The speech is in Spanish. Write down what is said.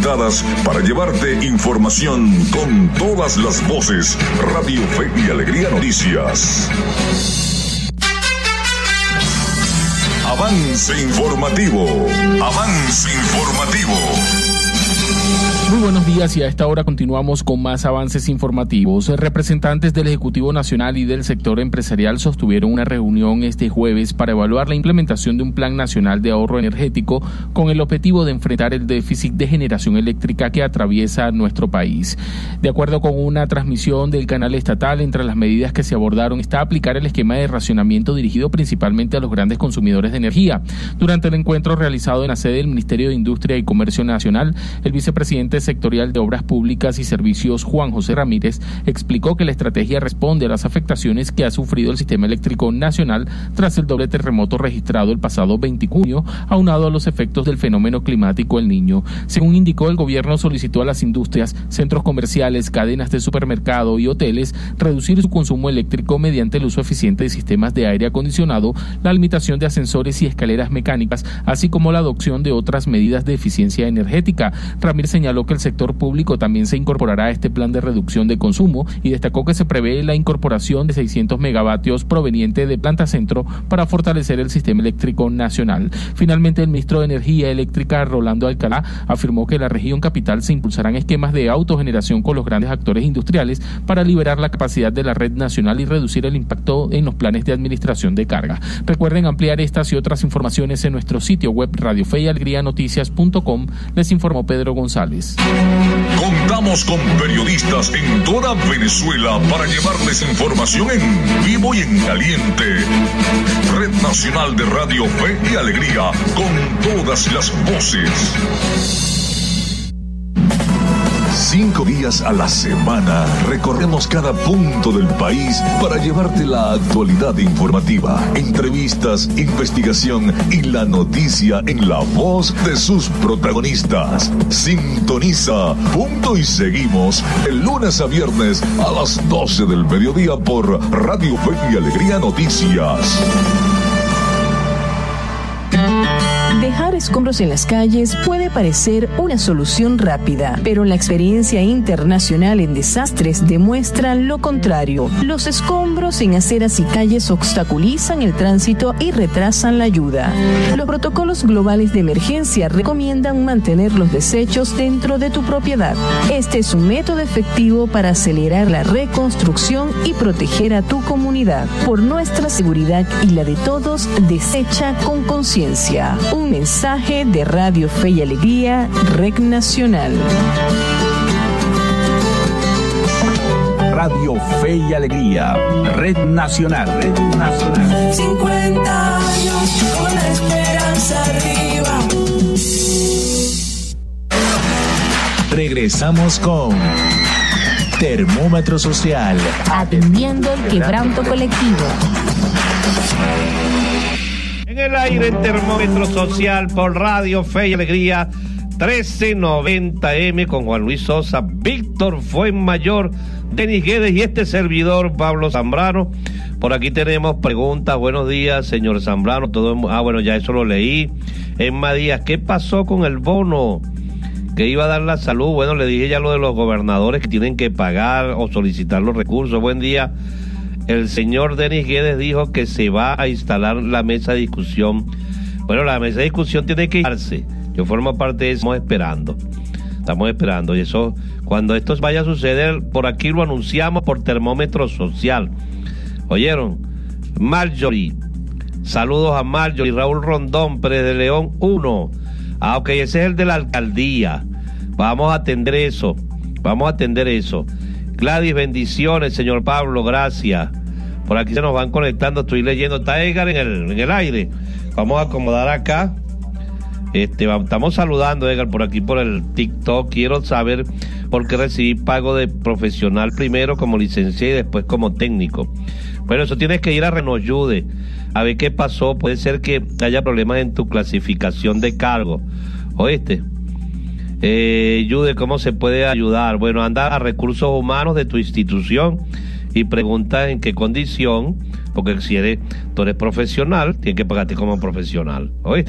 sintonizadas para llevarte información con todas las voces. Radio Fe y Alegría Noticias. Avance informativo. Avance informativo. Muy buenos días y a esta hora continuamos con más avances informativos. Representantes del Ejecutivo Nacional y del sector empresarial sostuvieron una reunión este jueves para evaluar la implementación de un plan nacional de ahorro energético con el objetivo de enfrentar el déficit de generación eléctrica que atraviesa nuestro país. De acuerdo con una transmisión del canal estatal, entre las medidas que se abordaron está aplicar el esquema de racionamiento dirigido principalmente a los grandes consumidores de energía. Durante el encuentro realizado en la sede del Ministerio de Industria y Comercio Nacional, el vicepresidente sectorial de Obras Públicas y Servicios, Juan José Ramírez, explicó que la estrategia responde a las afectaciones que ha sufrido el sistema eléctrico nacional tras el doble terremoto registrado el pasado 20 de junio, aunado a los efectos del fenómeno climático El Niño. Según indicó, el gobierno solicitó a las industrias, centros comerciales, cadenas de supermercado y hoteles reducir su consumo eléctrico mediante el uso eficiente de sistemas de aire acondicionado, la limitación de ascensores y escaleras mecánicas, así como la adopción de otras medidas de eficiencia energética. Ramírez señaló que el sector público también se incorporará a este plan de reducción de consumo y destacó que se prevé la incorporación de 600 megavatios proveniente de Planta Centro para fortalecer el sistema eléctrico nacional. Finalmente, el ministro de Energía Eléctrica, Rolando Alcalá, afirmó que en la región capital se impulsarán esquemas de autogeneración con los grandes actores industriales para liberar la capacidad de la red nacional y reducir el impacto en los planes de administración de carga. Recuerden ampliar estas y otras informaciones en nuestro sitio web radiofeyalegrianoticias.com. Les informó Pedro González. Contamos con periodistas en toda Venezuela para llevarles información en vivo y en caliente. Red Nacional de Radio Fe y Alegría, con todas las voces. 5 días a la semana recorremos cada punto del país para llevarte la actualidad informativa, entrevistas, investigación y la noticia en la voz de sus protagonistas. Sintoniza Punto y Seguimos el lunes a viernes a las 12 del mediodía por Radio Fe y Alegría Noticias. Dejar escombros en las calles puede parecer una solución rápida, pero la experiencia internacional en desastres demuestra lo contrario. Los escombros en aceras y calles obstaculizan el tránsito y retrasan la ayuda. Los protocolos globales de emergencia recomiendan mantener los desechos dentro de tu propiedad. Este es un método efectivo para acelerar la reconstrucción y proteger a tu comunidad. Por nuestra seguridad y la de todos, desecha con conciencia. Un mensaje de Radio Fe y Alegría, Red Nacional. Radio Fe y Alegría, Red Nacional. Red Nacional. 50 años con la esperanza arriba. Regresamos con Termómetro Social, atendiendo el quebranto colectivo. En el aire, en Termómetro Social por Radio Fe y Alegría, 1390M con Juan Luis Sosa, Víctor Fuenmayor, Denis Guedes y este servidor Pablo Zambrano. Por aquí tenemos preguntas. Buenos días, señor Zambrano. Bueno, ya eso lo leí. Emma Díaz, ¿qué pasó con el bono que iba a dar la salud? Bueno, le dije ya lo de los gobernadores que tienen que pagar o solicitar los recursos. Buen día. El señor Denis Guedes dijo que se va a instalar la mesa de discusión. Bueno, la mesa de discusión tiene que darse. Yo formo parte de eso. Estamos esperando. Y eso, cuando esto vaya a suceder, por aquí lo anunciamos por Termómetro Social. ¿Oyeron? Marjorie. Saludos a Marjorie. Raúl Rondón, Pérez de León 1. Ok, ese es el de la alcaldía. Vamos a atender eso. Gladys, bendiciones, señor Pablo, gracias. Por aquí se nos van conectando, estoy leyendo. Está Edgar en el aire. Vamos a acomodar acá. Estamos saludando, Edgar, por aquí por el TikTok. Quiero saber por qué recibí pago de profesional primero como licenciado y después como técnico. Bueno, eso tienes que ir a Renoyude a ver qué pasó. Puede ser que haya problemas en tu clasificación de cargo. ¿Oíste? Yude, ¿cómo se puede ayudar? Bueno, anda a recursos humanos de tu institución y pregunta en qué condición, porque si tú eres profesional, tienes que pagarte como profesional. ¿Oíste?